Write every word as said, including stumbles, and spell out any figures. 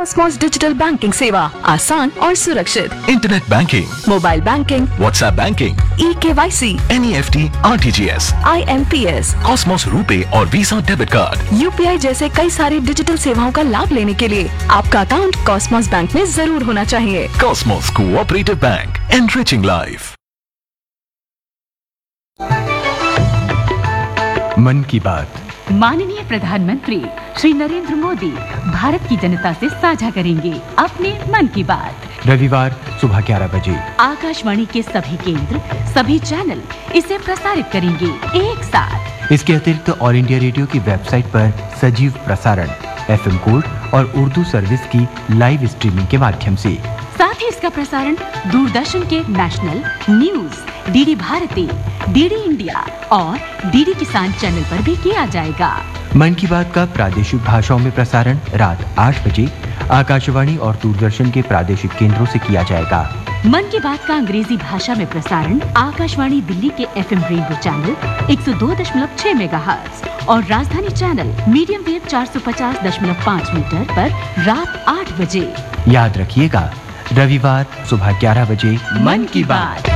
Cosmos digital banking सेवा आसान और सुरक्षित। Internet banking, mobile banking, WhatsApp banking, ई के Y C, N E F T, R T G S, I am P S, Cosmos RuPay और visa debit card, U P I जैसे कई सारी digital सेवाओं का लाभ लेने के लिए आपका अकाउंट कॉस्मोस बैंक में जरूर होना चाहिए। Cosmos cooperative bank, enriching life. मन की बात माननीय प्रधानमंत्री श्री नरेंद्र मोदी भारत की जनता से साझा करेंगे अपने मन की बात। रविवार सुबह ग्यारह बजे आकाशवाणी के सभी केंद्र, सभी चैनल इसे प्रसारित करेंगे एक साथ। इसके अतिरिक्त ऑल इंडिया रेडियो की वेबसाइट पर सजीव प्रसारण, एफ एम कोड और उर्दू सर्विस की लाइव स्ट्रीमिंग के माध्यम से। साथ ही इसका प्रसारण दूरदर्शन के national news, D D Bharti, D D India और डी डी किसान चैनल पर भी किया जाएगा। मन की बात का प्रादेशिक भाषाओं में प्रसारण रात आठ बजे आकाशवाणी और दूरदर्शन के प्रादेशिक केंद्रों से किया जाएगा। मन की बात का अंग्रेजी भाषा में प्रसारण आकाशवाणी दिल्ली के एफ एम रेनबो चैनल एक सौ दो दशमलव छह मेगाहर्ट्ज और राजधानी चैनल मीडियम वेव चार सौ पचास दशमलव पाँच मीटर पर रात आठ बजे। याद रखिएगा, रविवार सुबह ग्यारह बजे मन की बात।